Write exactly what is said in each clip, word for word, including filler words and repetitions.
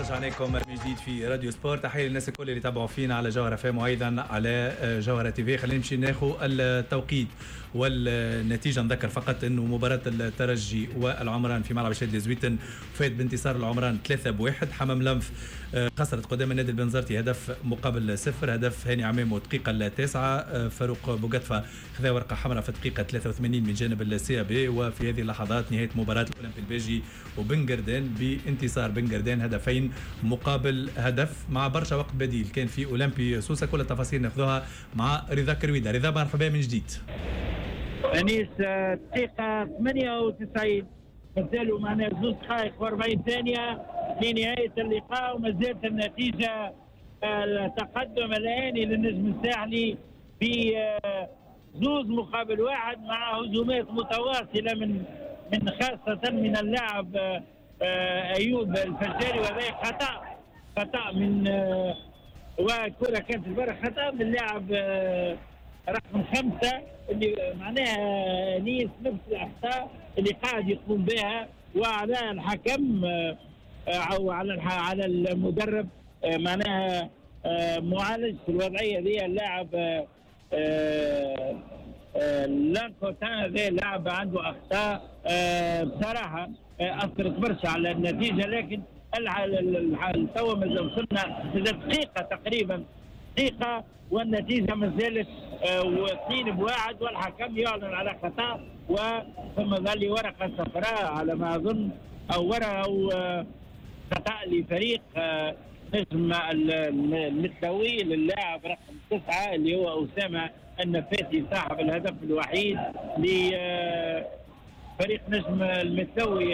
رجعناكم من جديد في راديو سبورت. تحيه للناس الكل اللي تابعوا فينا على جوهره فام وايضا على جوهره تي في. خلينا نمشي ناخذ التوقيت والنتيجه. نذكر فقط انه مباراه الترجي والعمران في ملعب الشادي زويتن فات بانتصار العمران ثلاثة بواحد. حمام لنف خسرت قدام النادي البنزرتي هدف مقابل صفر. هدف هاني عمامو الدقيقه التاسعه. فاروق بوغتفا خذا ورقه حمراء في الدقيقه ثلاثة وثمانين من جانب السي بي. وفي هذه اللحظات نهايه مباراه الاولمبي البيجي وبنغردان بانتصار بنغردان هدفين مقابل هدف مع برشا وقت بديل كان في اولمبي سوسه. كل التفاصيل ناخذوها مع رضا كرويده. رضا مرحبا من جديد. انيس دقيقه ثمانية وتسعين مازالوا معنا زوج دقائق وأربعين ثانيه لنهايه اللقاء ومازالت النتيجه التقدم الاني للنجم الساحلي في زوج مقابل واحد مع هجومات متواصله من من خاصه من اللاعب ايوب الفجاري. وهذا خطا خطا من والكره كانت البارح خطا من اللاعب رقم خمسه اللي معناها نيس نفس الاخطاء اللي قاعد يقوم بها. وعلى الحكم او على على المدرب معناها معالج في الوضعيه ذي اللاعب لانكوتان. هذا لاعب عنده اخطاء بصراحه اثرت برشا على النتيجه. لكن توا مازال وصلنا دقيقه تقريبا دقيقه والنتيجه ما زالت واثنين بواحد والحكم يعلن على خطا وثم ظل ورقه صفراء على ما اظن او ورقه او خطا لفريق نجم المثلوي للاعب رقم تسعه اللي هو اسامه النفاتي صاحب الهدف الوحيد لفريق نجم المثلوي.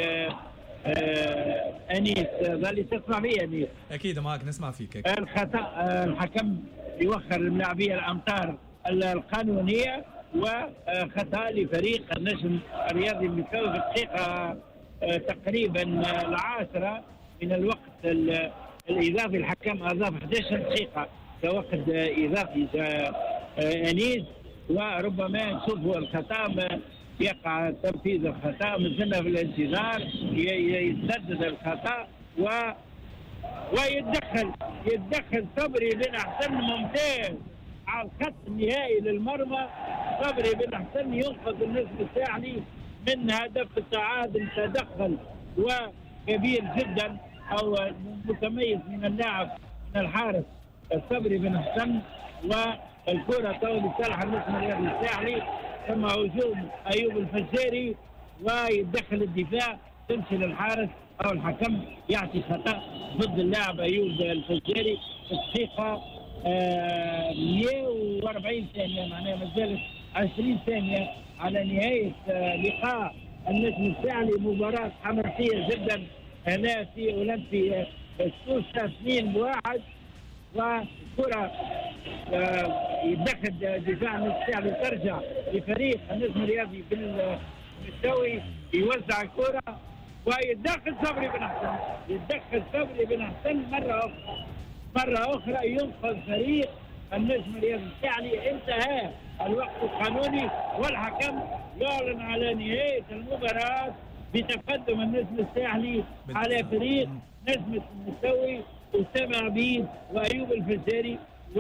انيس ظل تسمع فيه انيس؟ اكيد معك نسمع فيك. أكيد. الخطا الحكم يوخر اللاعبيه الامتار القانونيه وخطا لفريق النجم الرياضي المثلوي في الدقيقه تقريبا العاشره من الوقت الاضافي. الحكم اضاف أحد عشر دقيقه كوقت اضافي انيس وربما نشوفوا الخطا يقع تنفيذ الخطا. مازلنا في الانتظار يتسدد الخطا و ويتدخل يتدخل صبري بن احسن ممتاز على الخط النهائي للمرمى. صبري بن احسن ينقذ النجم الساحلي من هدف التعادل. تدخل وكبير جدا او متميز من اللاعب من الحارس صبري بن احسن. والكره تو لصالح النجم الرياضي الساحلي. ثم هجوم ايوب الفجاري ويتدخل الدفاع تمشي للحارس او الحكم يعطي خطا ضد اللاعب ايوب الفجاري في الدقيقه مئة وأربعين ثانيه. معناها ما زالت عشرين ثانيه على نهايه لقاء النجم الساحلي. مباراه حماسيه جدا هنا في اولمبي سوسه اثنين بواحد. وكرة يتدخل دفاع النجم الساحلي ترجع لفريق النجم الرياضي بالمستوي يوزع الكرة ويتدخل صبري بن احسن. يتدخل صبري بن احسن مرة أخرى مرة أخرى ينقذ فريق النجم الرياضي الساحلي. انتهى الوقت القانوني والحكم يعلن على نهاية المباراة بتقدم النجم الساحلي على فريق نجم المستوي أسامة عبيد وأيوب الفجاري و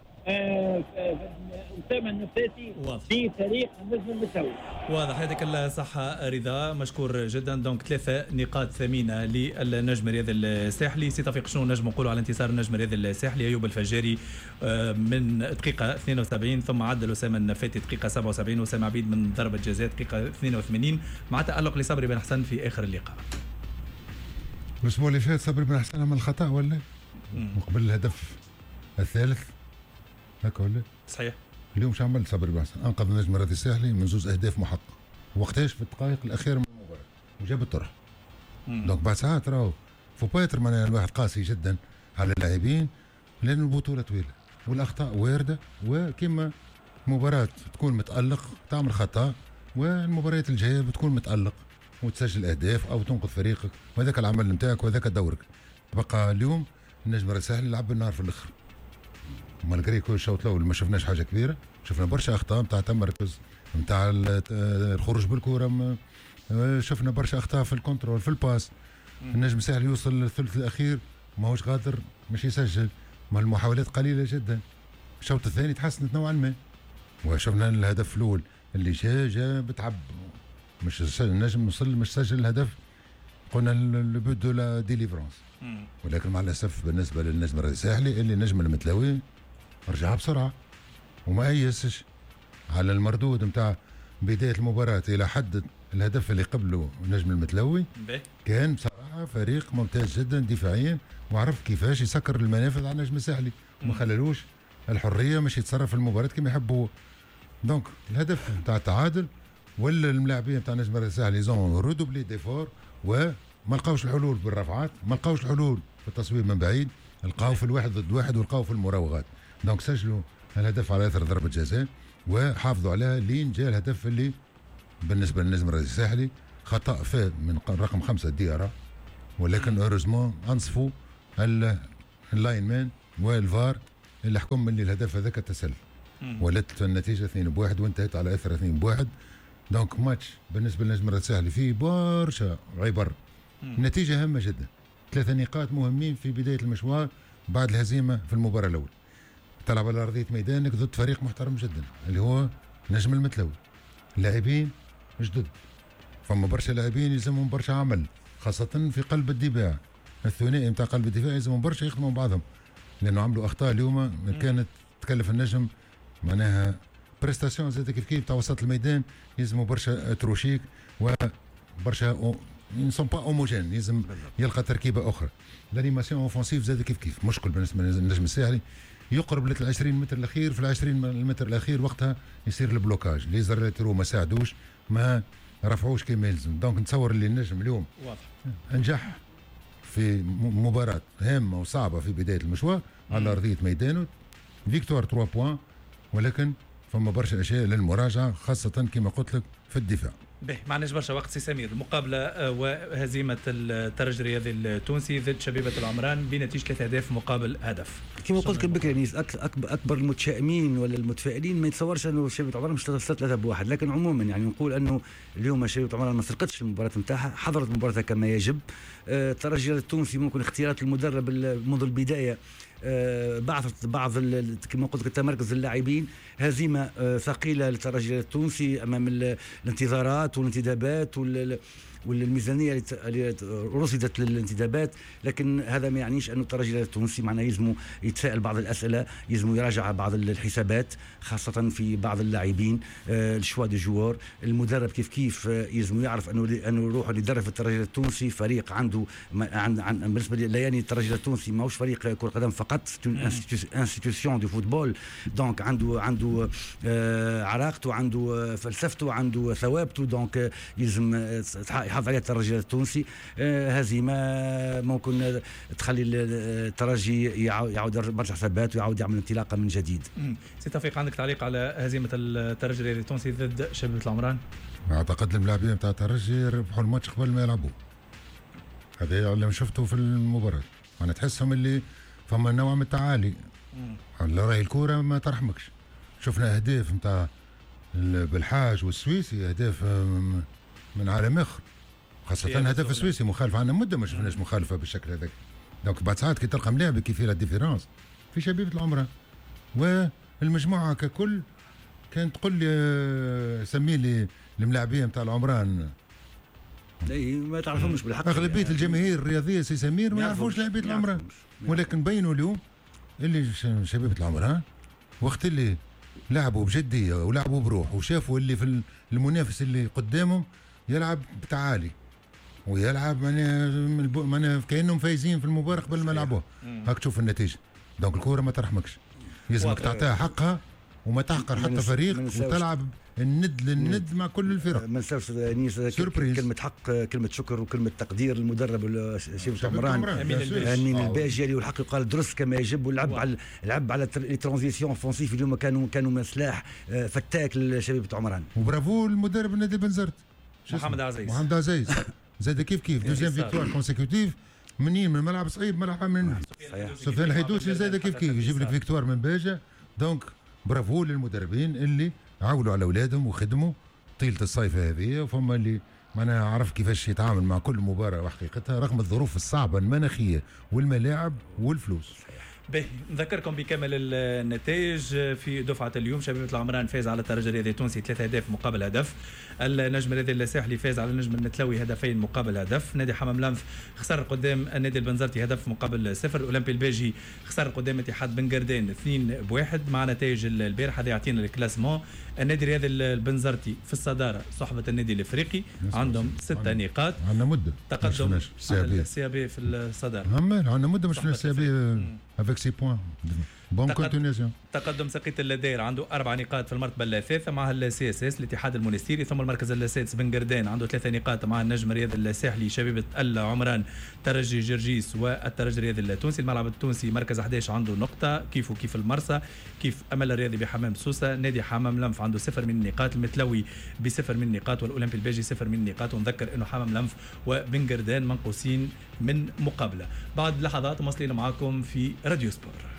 أسامة النفاتي في فريق النجم المستوي. واضح يعطيك الصحة رضا مشكور جدا. دونك ثلاثة نقاط ثمينة للنجم الرياضي الساحلي. سي توفيق شنو نجم نقولوا على انتصار النجم الرياضي الساحلي؟ أيوب الفجاري من دقيقة اثنين وسبعين ثم عدل أسامة النفاتي دقيقة سبعة وسبعين وأسامة عبيد من ضربة جزاء دقيقة اثنين وثمانين مع تألق لصبري بن حسن في آخر اللقاء. الأسبوع اللي فات صبري بن حسن عمل خطأ ولا؟ مقبل الهدف الثالث هكا ولا؟ صحيح. اليوم شو عمل صبري بن حسن؟ أنقذ النجم الرياضي الساحلي من زوج أهداف محقق. وقتاش؟ في الدقائق الأخيرة من المباراة وجاب الطرح. دونك بعد ساعات راهو فو بايتر معناها الواحد قاسي جدا على اللاعبين لأن البطولة طويلة والأخطاء واردة. وكما مباراة تكون متألق تعمل خطأ والمباريات الجاية بتكون متألق وتسجل اهداف او تنقذ فريقك وهذاك العمل نتاعك وهذاك دورك. بقى اليوم النجم الساحلي لعب بالنار في الاخر. مالغري كل الشوط الاول ما شفناش حاجه كبيره. شفنا برشا اخطاء نتاع تمركز نتاع الخروج بالكره. شفنا برشا اخطاء في الكنترول في الباس. النجم الساحلي يوصل للثلث الاخير ماهوش قادر مش يسجل، ما المحاولات قليله جدا. الشوط الثاني تحسنت نوعا ما، وشفنا الهدف الاول اللي جا جا بتعب، مش النجم وصل مش سجل الهدف، قلنا لو بوت دو لا ديليفرونس. ولكن مع الاسف بالنسبه للنجم الرئيسي الساحلي اللي النجم المتلوي رجع بسرعه وما ايسش على المردود نتاع بدايه المباراه الى حد الهدف اللي قبله النجم المتلوي. كان بصراحه فريق ممتاز جدا دفاعيا، وعرف كيفاش يسكر المنافذ على النجم الساحلي وما خلالوش الحريه مش يتصرف في المباراه كما يحب هو. دونك الهدف نتاع التعادل ولا الملاعبين نتاع النجم الساحلي زون رودوبلي ديفور، وما لقاوش الحلول بالرفعات، ما لقاوش الحلول في التصويب من بعيد، لقاو في الواحد ضد واحد ولقاو في المراوغات. دونك سجلوا الهدف على اثر ضربه جزاء وحافظوا عليها لين جاء الهدف اللي بالنسبه للنجم الرئيسي الساحلي خطا فاد من رقم خمسه ديارة، ولكن اوريزمون انصفوا اللاين مان والفار اللي حكم من الهدف هذاك تسلل، ولت النتيجه اثنين بواحد وانتهت على اثر اثنين بواحد. دونك ماتش بالنسبه للنجم الرئيسي الساحلي فيه برشا عبر. النتيجه هامه جدا، ثلاثه نقاط مهمين في بدايه المشوار بعد الهزيمه في المباراه الاولى. تلعب على ارضيه ميدانك ضد فريق محترم جدا اللي هو نجم المتلوي، لاعبين جدد، فما برشا لاعبين يلزمهم برشا عمل، خاصه في قلب الدفاع. الثنائي نتاع قلب الدفاع يلزمهم برشا يخدموا بعضهم، لانه عملوا اخطاء اليوم كانت تكلف النجم معناها بريستاسيون زاد كيف كيف تاع وسط الميدان، يلزموا برشا تروشيك وبرشا نسون با اوموجين، يلزم يلقى تركيبه اخرى. الانيماسيون اوفونسيف زاد كيف كيف مشكل بالنسبه للنجم الساحلي، يقرب لل عشرين متر الاخير، في ال عشرين متر الاخير وقتها يصير البلوكاج، لي زرلاتيرو ما ساعدوش ما رفعوش كما يلزم. دونك نتصور اللي النجم اليوم واضح نجح في مباراه هامه وصعبه في بدايه المشوار على ارضيه ميدانه، فيكتوار ثلاثة بوان، ولكن فما برشا اشياء للمراجعه خاصه كما قلت لك في الدفاع. به ما عندناش برشا وقت سي سمير. المقابله وهزيمه الترجي الرياضي التونسي ضد شبيبه العمران بنتيجه ثلاث اهداف مقابل هدف. كما قلت لك بكري نيس اكبر اكبر المتشائمين ولا المتفائلين ما يتصورش انه شبيبه العمران مش ثلاثه بواحد، لكن عموما يعني نقول انه اليوم شبيبه العمران ما سرقتش المباراه نتاعها، حضرت مباراتها كما يجب. الترجي التونسي ممكن اختيارات المدرب منذ البدايه بعض بعض كما قلت لك تمركز اللاعبين. هزيمه ثقيله للترجي التونسي امام الانتظارات والانتدابات والميزانيه اللي رصدت للانتدابات، لكن هذا ما يعنيش انه الترجي التونسي معناه يلزم يتساءل بعض الاسئله، يلزم يراجع بعض الحسابات خاصه في بعض اللاعبين، الشوا دي جوار. المدرب كيف كيف يلزم يعرف انه انه يروح يدرب في الترجي التونسي فريق عنده عن عن بالنسبه لياني الترجي التونسي ماهوش فريق كره قدم فقط، انستيتيوشن دو فوتبول. دونك عنده عنده عراقته، عنده فلسفته، عنده ثوابته، دونك يلزم يحافظ عليها الترجي التونسي. هزيمه ممكن تخلي الترجي يعود برشا حسابات ويعود يعمل انطلاقه من جديد. سي توفيق، عندك تعليق على هزيمه الترجي التونسي ضد شبيبه العمران؟ اعتقد الملاعبين نتاع الترجي ربحوا الماتش قبل ما يلعبوا، هذا اللي شفته في المباراه. انا تحسهم اللي فما نوع من التعالي، راهي الكوره ما ترحمكش. شفنا اهداف نتاع بالحاج والسويسي، اهداف من عالم اخر، خاصه هدف السويسي مخالف عنا مده ما شفناش مخالفه بالشكل هذاك. دونك بعد ساعات كي تلقى ملاعب كيف لا ديفيرونس في شبيبه العمران. والمجموعه ككل كانت تقول لي سمي لي الملاعبيه نتاع العمران اي ما تعرفهمش بالحق، اغلبيه يعني الجماهير الرياضيه سي سمير ما يعرفوش لاعبيه العمران، ولكن بينوا اليوم اللي شبيبه العمران وقت اللي لعبوا بجديه ولعبوا بروح وشافوا اللي في المنافس اللي قدامهم يلعب بتعالي ويلعب معناها كانهم فايزين في المباراه قبل ما يلعبوها، هاك تشوف النتيجه. دونك الكوره ما ترحمكش، يلزمك تعطيها حقها وما تحقر حتى فريق وتلعب الند للند مع كل الفرق. ما نساوش نيس كلمه حق، كلمه شكر وكلمه تقدير للمدرب شبيبه العمران امين الباجي، والحق يقال درس كما يجب، ولعب على لعب على الترانزيسيون اوفونسيف. اليوم كانوا كانوا سلاح فتاك لشبيبه العمران. وبرافو المدرب نادي بنزرت محمد عزيز محمد عزيز زاد كيف كيف دوزيام فيكتوار كونسيكوتيف منين من ملعب صعيب ملعب من سفيان الحيدوسي زاد كيف كيف يجيب لك فيكتوار من باجة. دونك برافو للمدربين اللي عاولوا على اولادهم وخدموا طيله الصيف هذه، وفما اللي معناها عرف كيفاش يتعامل مع كل مباراة وحقيقتها رغم الظروف الصعبة المناخية والملاعب والفلوس. باهي نذكركم بكامل النتائج في دفعة اليوم. شبيبة العمران فاز على الترجي الرياضي التونسي ثلاثة أهداف مقابل هدف. النجم الرياضي الساحلي فاز على النجم المتلوي هدفين مقابل هدف. نادي حمام لنف خسر قدام النادي البنزرتي هدف مقابل صفر. الأولمبي الباجي خسر قدام اتحاد بن قردان اثنين بواحد. مع نتائج البارحة هذا يعطينا الكلاسمون. النادي الرياضي البنزرتي في الصدارة صحبة النادي الافريقي عندهم ستة نقاط. عندنا مدة تقدم السي بي في الصدارة. عندنا مدة مش السي بي avec ses points. بون كونتينيزيون. تقدم سقيط اللدير عنده اربع نقاط في المرتبه الثالثه مع السي اس اس الاتحاد المونستيري. ثم المركز السادس بن قردان عنده ثلاثه نقاط مع النجم الرياضي الساحلي شبيبه العمران ترجي جرجيس والترجي الرياضي التونسي. الملعب التونسي مركز احد عشر عنده نقطه كيف وكيف المرسى كيف امل الرياضي بحمام سوسه. نادي حمام لنف عنده صفر من النقاط. المتلوي بصفر من النقاط والاولمبي الباجي صفر من النقاط. ونذكر انه حمام لنف وبن قردان منقوصين من مقابله. بعد لحظات مواصلين معكم في راديو سبور.